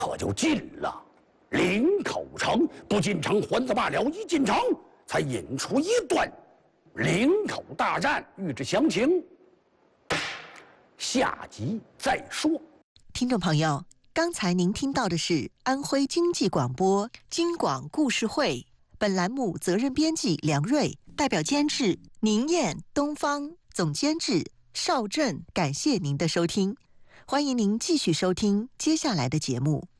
可就进了林口城。不进城还则罢了，一进城才引出一段林口大战。欲知详情，下集再说。 听众朋友，刚才您听到的是安徽经济广播京广故事会，本栏目责任编辑梁瑞，代表监制宁燕、东方，总监制邵振。感谢您的收听，欢迎您继续收听接下来的节目。